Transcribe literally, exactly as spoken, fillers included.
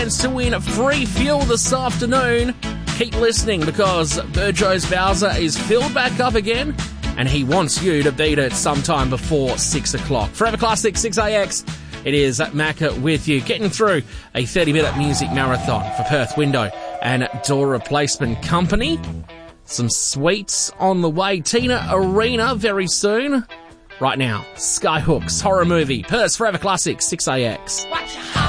To win free fuel this afternoon. Keep listening because Burjo's Bowser is filled back up again and he wants you to beat it sometime before six o'clock. Forever Classic six A X. It is Macca with you, getting through a thirty-minute music marathon for Perth Window and Door Replacement Company. Some sweets on the way. Tina Arena very soon. Right now, Skyhooks horror movie. Perth's Forever Classic six A X. Watch